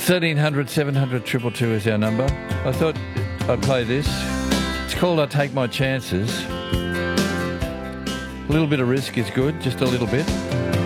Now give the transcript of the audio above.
1300 700 222 is our number. I thought I'd play this. It's called I Take My Chances. A little bit of risk is good, just a little bit.